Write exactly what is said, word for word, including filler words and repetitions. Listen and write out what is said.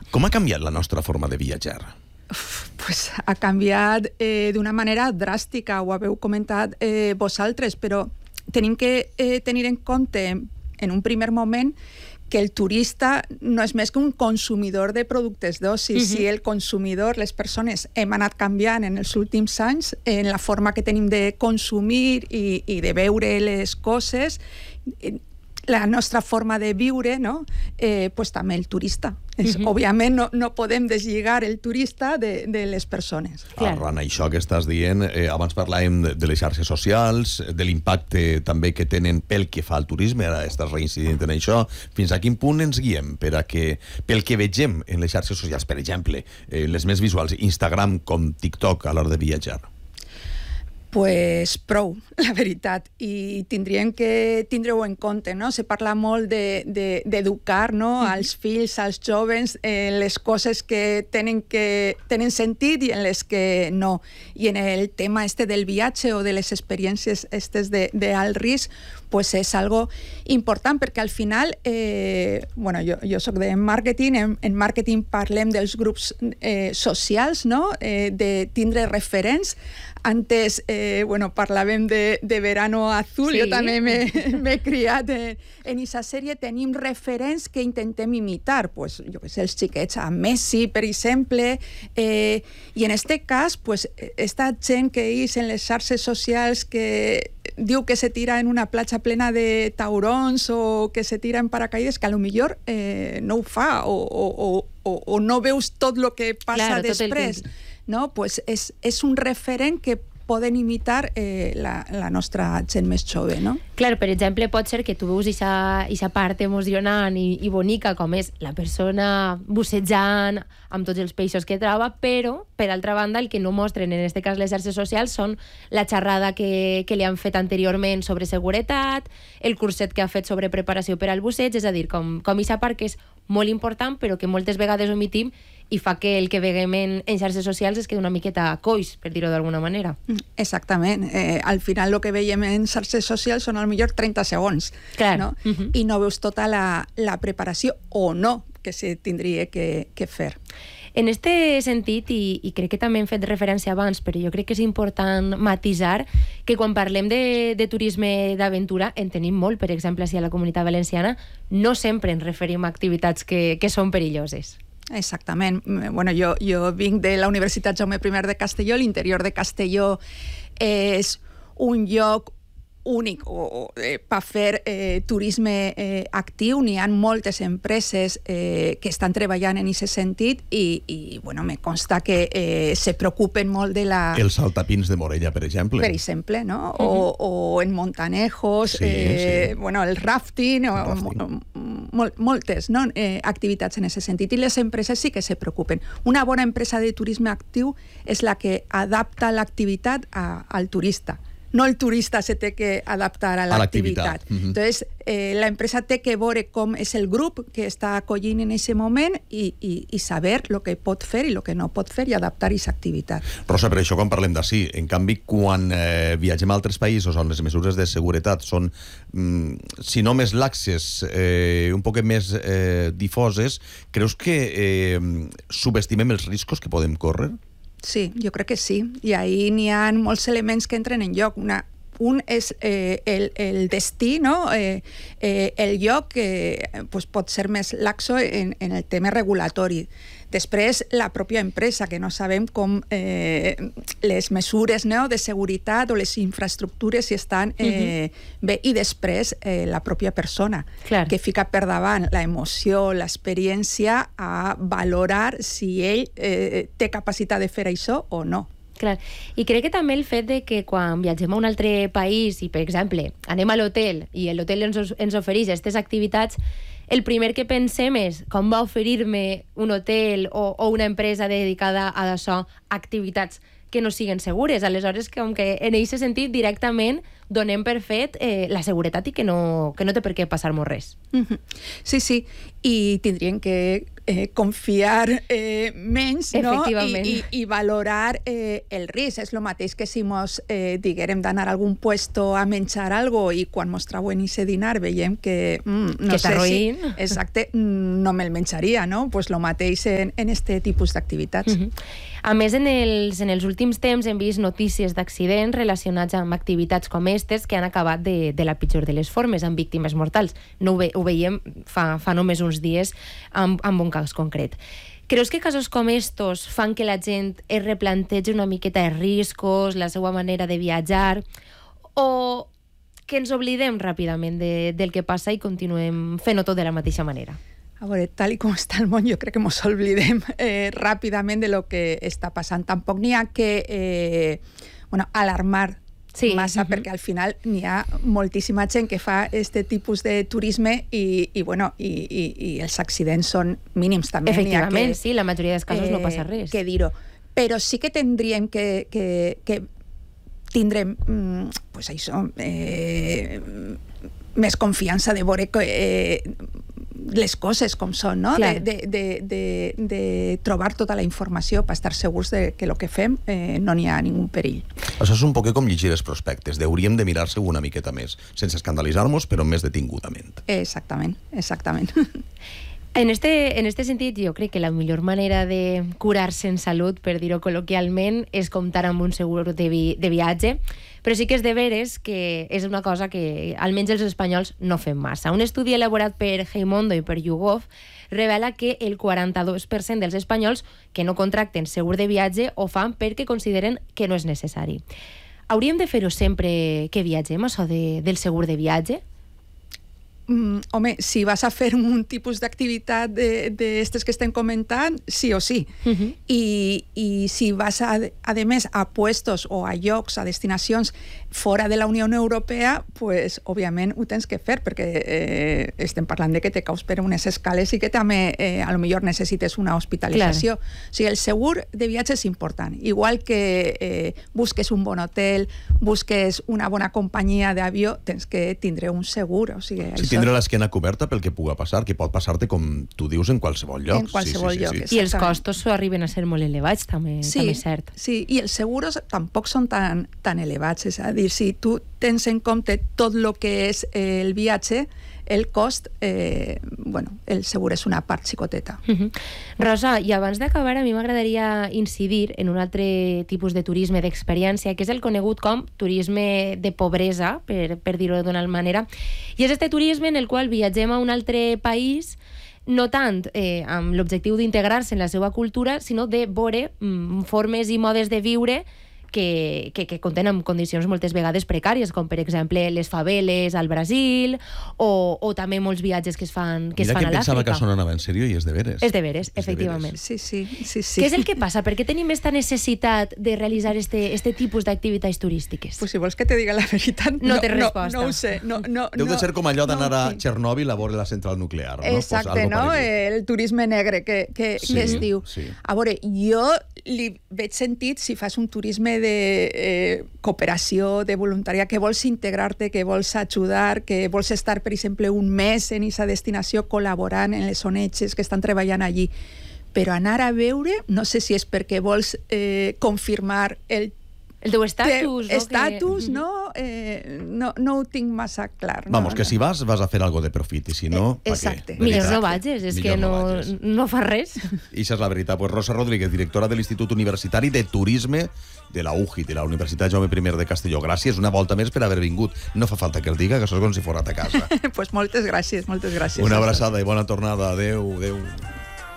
Com ha canviat la nostra forma de viatjar? Uf, pues ha canviat eh, d'una manera dràstica, ho haveu comentat eh, vosaltres, però tenim que eh, tenir en compte en un primer moment que el turista no és més que un consumidor de productes d'oci. Uh-huh. Si el consumidor, les persones, hem anat canviant en els últims anys en la forma que tenim de consumir i, i de veure les coses, la nostra forma de viure, no? eh, pues també el turista. És, uh-huh. Òbviament no, no podem deslligar el turista de, de les persones. Arran això que estàs dient, eh, abans parlàvem de, de les xarxes socials, de l'impacte també que tenen pel que fa al turisme, ara estàs reincidint en això. Fins a quin punt ens guiem per a que, pel que vegem en les xarxes socials, per exemple, eh, les més visuals, Instagram com TikTok a l'hora de viatjar? Pues prou, la veritat, i tindríem que tindre-ho en compte, no? Se parla molt d'educar, de, de, no? Mm-hmm. als fills, als joves, en les coses que tenen, que tenen sentit i en les que no. I en el tema este del viatge o de les experiències estes d'alt risc, pues és algo important, perquè al final, eh, bueno, jo, jo soc de màrqueting, en, en màrqueting parlem dels grups eh, socials, no? Eh, de tindre referents. Antes, eh, bueno, parlàvem de, de Verano Azul, sí. Jo també m'he criat en, en aquesta sèrie, tenim referents que intentem imitar, pues, jo què sé, els xiquets, a Messi, per exemple, eh, i en este cas, pues, esta gent que és en les xarxes socials que diu que se tira en una platja plena de taurons o que se tira en paracaïdes, que a lo millor eh, no ho fa o, o, o, o no veus tot el que passa claro, després. No? Pues és, és un referent que poden imitar eh, la, la nostra gent més jove, no? Clar, per exemple, pot ser que tu veus aquesta part emocionant i, i bonica com és la persona bussejant amb tots els peixos que troba, però, per altra banda, el que no mostren, en aquest cas les xarxes socials, són la xerrada que, que li han fet anteriorment sobre seguretat, el curset que ha fet sobre preparació per al busseig, és a dir, com, com aquesta part que és molt important, però que moltes vegades omitim i fa que el que veiem en, en xarxes socials es quedi una miqueta coix, per dir-ho d'alguna manera. Exactament. Eh, al final el que veiem en xarxes socials són al millor trenta segons. Clar. No? Uh-huh. I no veus tota la, la preparació o no que se tindria que, que fer. En este sentit, i, i crec que també hem fet referència abans, però jo crec que és important matisar que quan parlem de, de turisme d'aventura en tenim molt, per exemple, si a la Comunitat Valenciana no sempre ens referim a activitats que, que són perilloses. Exactament. Bueno, jo, jo vinc de la Universitat Jaume I de Castelló. L'interior de Castelló és un lloc únic o, o, eh, per fer eh, turisme eh, actiu. N'hi ha moltes empreses eh, que estan treballant en aquest sentit i, i bueno, me consta que eh, se preocupen molt de la... Els saltapins de Morella, per exemple. Per exemple, no? Uh-huh. O, o en Montanejos, sí, eh, sí. Bueno, el rafting, el rafting. O, mol, moltes no? eh, activitats en aquest sentit. I les empreses sí que se preocupen. Una bona empresa de turisme actiu és la que adapta l'activitat a, al turista. No el turista se té que adaptar a l'activitat. Uh-huh. Entonces, eh, la empresa té que veure com és el grup que està acollint en aquest moment i, i, i saber el que pot fer i el que no pot fer i adaptar aquesta activitat. Rosa, per això quan parlem d'ací, en canvi, quan eh, viatgem a altres països on les mesures de seguretat són, mm, si no més laxes, eh, un poc més eh, difoses, creus que eh, subestimem els riscos que podem córrer? Sí, jo crec que sí. I ahí n'hi ha molts elements que entren en lloc. Una, un és eh, el, el destí, no? eh, eh, el lloc que pues, pot ser més laxo en, en el tema regulatori. Després, la pròpia empresa, que no sabem com eh, les mesures, no? de seguretat o les infraestructures si estan eh, uh-huh. bé. I després, eh, la pròpia persona, Clar. que fica per davant l'emoció, l'experiència, a valorar si ell eh, té capacitat de fer això o no. Clar. I crec que també el fet de que quan viatgem a un altre país i, per exemple, anem a l'hotel i l'hotel ens, ens ofereix aquestes activitats, el primer que pensem és com va oferir-me un hotel o, o una empresa dedicada a això activitats que no siguen segures. Aleshores, com que en aquest sentit directament donem per fet eh, la seguretat i que no, que no té per què passar-nos res. Mm-hmm. Sí, sí, i tindrien que eh, confiar eh, menys, no? I, i, i valorar eh, el risc. És el mateix que si mos eh, diguérem d'anar a algun puesto a menjar algo i quan mos trauen i se dinar veiem que mm, no que sé si... ruïn. Exacte, no me'l menjaria, no? Pues lo mateix en, en este tipus d'activitats. Mm-hmm. A més, en els, en els últims temps hem vist notícies d'accidents relacionats amb activitats com aquestes que han acabat de, de la pitjor de les formes, amb víctimes mortals. No ho, ve, ho veiem fa, fa només uns dies amb, amb un cas concret. Creus que casos com estos fan que la gent es replantegi una miqueta de riscos, la seva manera de viatjar, o que ens oblidem ràpidament de, del que passa i continuem fent-ho tot de la mateixa manera? A veure, tal i com està el món, jo crec que ens oblidem eh, ràpidament de lo que està passant. Tampoc n'hi ha que eh, bueno, alarmar sí, massa, uh-huh. perquè al final n'hi ha moltíssima gent que fa este tipus de turisme i, i, bueno, i, i, i els accidents són mínims també. Efectivament, que, sí, la majoria dels casos eh, no passa res. Que dir-ho. Però sí que tindríem que, que, que tindrem mm, pues això, eh, més confiança de veure que eh, les coses com són, no? De, de, de, de, de trobar tota la informació per estar segurs de que el que fem eh, no n'hi ha ningú perill. Això és un poc com llegir els prospectes. Hauríem de mirar-se una miqueta més, sense escandalitzar-nos, però més detingudament. Exactament, exactament. En este, en este sentit, jo crec que la millor manera de curar-se en salut, per dir-ho col·loquialment, és comptar amb un segur de, vi, de viatge, però sí que és de veres que és una cosa que almenys els espanyols no fem massa. Un estudi elaborat per Heimondo i per YouGov revela que el quaranta-dos per cent dels espanyols que no contracten segur de viatge ho fan perquè consideren que no és necessari. Hauríem de fer-ho sempre que viatgem, això de, del segur de viatge? Mm, home, si vas a fer un tipus d'activitat d'estes que estem comentant, sí o sí. Uh-huh. I, I si vas, a, a més, a puestos o a llocs, a destinacions fora de la Unió Europea, pues, òbviament ho tens que fer, perquè eh, estem parlant de que te caus per unes escales i que també eh, a lo millor necessites una hospitalització. Clar. O sigui, el segur de viatge és important. Igual que eh, busques un bon hotel, busques una bona companyia d'avió, tens que tindre un segur. O sigui, sí, tindre l'esquena coberta pel que puga passar, que pot passar-te, com tu dius, en qualsevol lloc. En qualsevol sí, sí, lloc, sí, sí. I els costos arriben a ser molt elevats, també, sí, també és cert. Sí, i els seguros tampoc són tan, tan elevats. És a dir, si tu tens en compte tot el que és el viatge, el cost, eh, bueno, el segur és una part xicoteta. Uh-huh. Rosa, i abans d'acabar, a mi m'agradaria incidir en un altre tipus de turisme d'experiència, que és el conegut com turisme de pobresa, per, per dir-ho d'una manera, i és este turisme en el qual viatgem a un altre país no tant eh, amb l'objectiu d'integrar-se en la seva cultura, sinó de veure mm, formes i modes de viure que, que, que contenen condicions moltes vegades precàries, com per exemple les faveles al Brasil o, o també molts viatges que es fan, que es fan a l'Àfrica. Mira que pensava que això no anava en sèrio i és de veres. És de veres, és efectivament. De veres. Sí, sí, sí, sí. Què és el que passa? Per què tenim esta necessitat de realitzar este, este tipus d'activitats turístiques? Pues si vols que te diga la veritat, no, no té resposta. No, no ho sé. No, no, Deu de ser com allò d'anar no, a Txernòbil a veure la central nuclear, no? Exacte, pues no? Paregut. El turisme negre que, que, sí, que es diu. Sí. A veure, jo li veig sentit si fas un turisme de eh, cooperació, de voluntariat, que vols integrar-te, que vols ajudar, que vols estar, per exemple, un mes en aquesta destinació col·laborant en les O N Ges que estan treballant allí. Però anar a veure, no sé si és perquè vols eh, confirmar el El teu estatus, no? Estatus, que... no? Eh, no? No ho tinc massa clar. No? Vamos, que si vas, vas a fer algo de profit, i si no, eh, exacte. pa què? Millor no vages, és que no, no, no fa res. I això és la veritat. Pues Rosa Rodríguez, directora de l'Institut Universitari de Turisme de la U J I, de la Universitat Jaume I de Castelló. Gràcies una volta més per haver vingut. No fa falta que el diga, que això és com si fos a ta casa. Pues moltes gràcies, moltes gràcies. Una abraçada i bona tornada. Adéu, adéu.